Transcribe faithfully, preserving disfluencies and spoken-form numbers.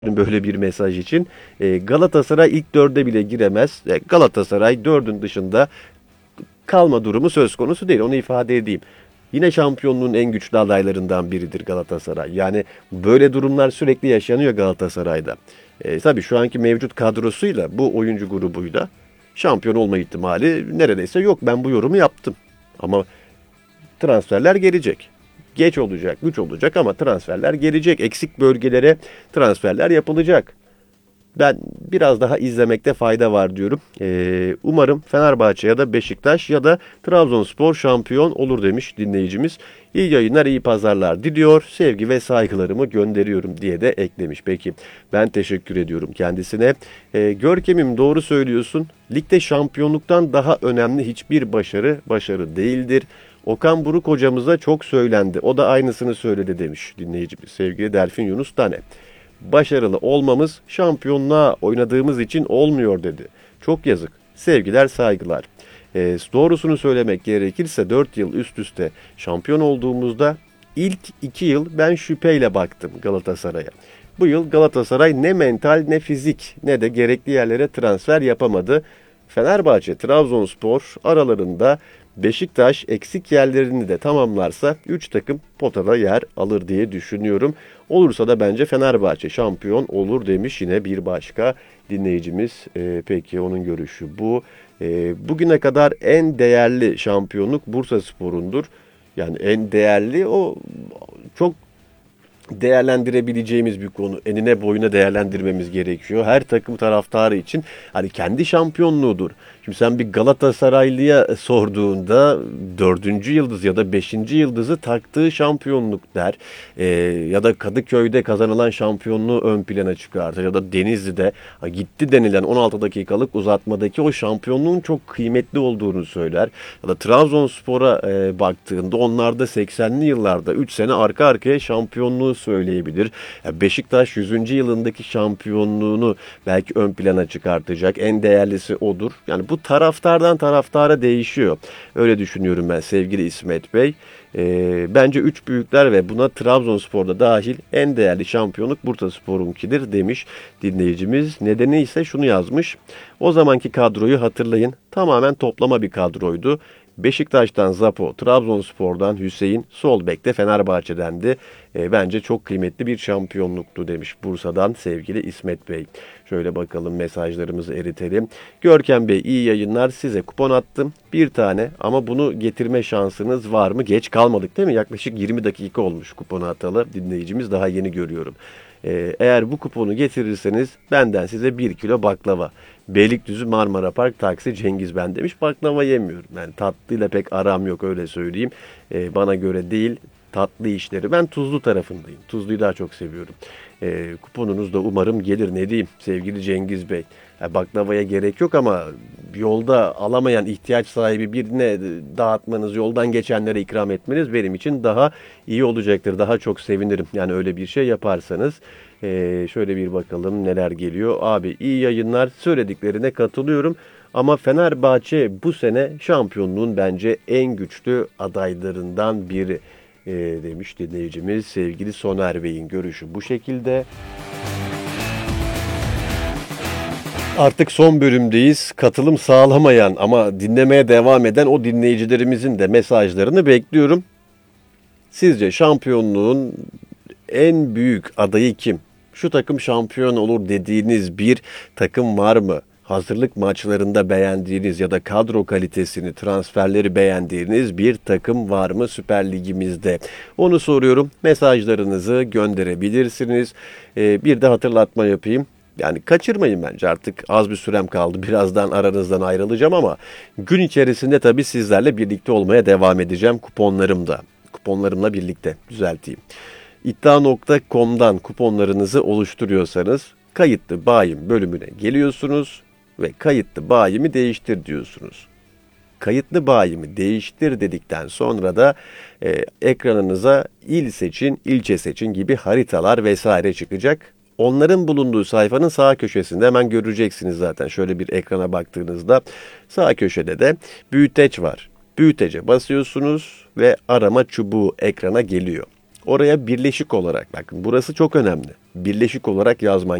böyle bir mesaj için. E, Galatasaray ilk dörde bile giremez. E, Galatasaray dördün dışında kalma durumu söz konusu değil. Onu ifade edeyim. Yine şampiyonluğun en güçlü adaylarından biridir Galatasaray. Yani böyle durumlar sürekli yaşanıyor Galatasaray'da. E, tabii şu anki mevcut kadrosuyla, bu oyuncu grubuyla şampiyon olma ihtimali neredeyse yok. Ben bu yorumu yaptım. Ama transferler gelecek. Geç olacak, güç olacak ama transferler gelecek. Eksik bölgelere transferler yapılacak. Ben biraz daha izlemekte fayda var diyorum. Ee, umarım Fenerbahçe ya da Beşiktaş ya da Trabzonspor şampiyon olur demiş dinleyicimiz. İyi yayınlar, iyi pazarlar diliyor. Sevgi ve saygılarımı gönderiyorum diye de eklemiş. Peki ben teşekkür ediyorum kendisine. Ee, Görkem'im doğru söylüyorsun. Ligde şampiyonluktan daha önemli hiçbir başarı başarı değildir. Okan Buruk hocamıza çok söylendi. O da aynısını söyledi demiş dinleyicimiz. Sevgili Delfin Yunus Tane. Başarılı olmamız şampiyonluğa oynadığımız için olmuyor dedi. Çok yazık. Sevgiler, saygılar. E, doğrusunu söylemek gerekirse dört yıl üst üste şampiyon olduğumuzda ilk iki yıl ben şüpheyle baktım Galatasaray'a. Bu yıl Galatasaray ne mental ne fizik ne de gerekli yerlere transfer yapamadı. Fenerbahçe, Trabzonspor aralarında Beşiktaş eksik yerlerini de tamamlarsa üç takım potada yer alır diye düşünüyorum. Olursa da bence Fenerbahçe şampiyon olur demiş yine bir başka dinleyicimiz. Ee, peki onun görüşü bu. Ee, bugüne kadar en değerli şampiyonluk Bursaspor'undur. Yani en değerli o çok değerlendirebileceğimiz bir konu. Enine boyuna değerlendirmemiz gerekiyor. Her takım taraftarı için hani kendi şampiyonluğudur. Şimdi sen bir Galatasaraylı'ya sorduğunda dördüncü yıldız ya da beşinci yıldızı taktığı şampiyonluk der. Ee, ya da Kadıköy'de kazanılan şampiyonluğu ön plana çıkartır. Ya da Denizli'de ha, gitti denilen on altı dakikalık uzatmadaki o şampiyonluğun çok kıymetli olduğunu söyler. Ya da Trabzonspor'a e, baktığında onlarda seksenli yıllarda üç sene arka arkaya şampiyonluğu söyleyebilir. Ya Beşiktaş yüzüncü yılındaki şampiyonluğunu belki ön plana çıkartacak. En değerlisi odur. Yani bu taraftardan taraftara değişiyor. Öyle düşünüyorum ben sevgili İsmet Bey. E, bence üç büyükler ve buna Trabzonspor'da dahil en değerli şampiyonluk Bursaspor'unkidir demiş dinleyicimiz. Nedeni ise şunu yazmış. O zamanki kadroyu hatırlayın. Tamamen toplama bir kadroydu. Beşiktaş'tan Zapo, Trabzonspor'dan Hüseyin, sol bekte Fenerbahçe'dendi. E, bence çok kıymetli bir şampiyonluktu demiş Bursa'dan sevgili İsmet Bey. Şöyle bakalım mesajlarımızı eritelim. Görkem Bey iyi yayınlar, size kupon attım. Bir tane ama bunu getirme şansınız var mı? Geç kalmadık değil mi? Yaklaşık yirmi dakika olmuş kuponu atalı. Dinleyicimiz daha yeni görüyorum. Ee, eğer bu kuponu getirirseniz benden size bir kilo baklava. Beylikdüzü Marmara Park taksi Cengiz ben demiş. Baklava yemiyorum. Yani tatlıyla pek aram yok öyle söyleyeyim. Ee, bana göre değil tatlı işleri. Ben tuzlu tarafındayım. Tuzluyu daha çok seviyorum. Ee, kuponunuz da umarım gelir ne diyeyim sevgili Cengiz Bey. Yani baklavaya gerek yok ama yolda alamayan ihtiyaç sahibi birine dağıtmanız, yoldan geçenlere ikram etmeniz benim için daha iyi olacaktır. Daha çok sevinirim. Yani öyle bir şey yaparsanız. Ee, şöyle bir bakalım neler geliyor. Abi iyi yayınlar, söylediklerine katılıyorum. Ama Fenerbahçe bu sene şampiyonluğun bence en güçlü adaylarından biri e, demiş dinleyicimiz. Sevgili Soner Bey'in görüşü bu şekilde. Artık son bölümdeyiz. Katılım sağlamayan ama dinlemeye devam eden o dinleyicilerimizin de mesajlarını bekliyorum. Sizce şampiyonluğun en büyük adayı kim? Şu takım şampiyon olur dediğiniz bir takım var mı? Hazırlık maçlarında beğendiğiniz ya da kadro kalitesini, transferleri beğendiğiniz bir takım var mı Süper Ligimizde? Onu soruyorum. Mesajlarınızı gönderebilirsiniz. Ee, bir de hatırlatma yapayım. Yani kaçırmayın bence, artık az bir sürem kaldı. Birazdan aranızdan ayrılacağım ama gün içerisinde tabii sizlerle birlikte olmaya devam edeceğim kuponlarımda. Kuponlarımla birlikte düzelteyim. iddia nokta com'dan kuponlarınızı oluşturuyorsanız kayıtlı bayim bölümüne geliyorsunuz ve kayıtlı bayimi değiştir diyorsunuz. Kayıtlı bayimi değiştir dedikten sonra da e, ekranınıza il seçin, ilçe seçin gibi haritalar vesaire çıkacak. Onların bulunduğu sayfanın sağ köşesinde hemen göreceksiniz zaten. Şöyle bir ekrana baktığınızda sağ köşede de büyüteç var. Büyütece basıyorsunuz ve arama çubuğu ekrana geliyor. Oraya birleşik olarak, bakın burası çok önemli. Birleşik olarak yazman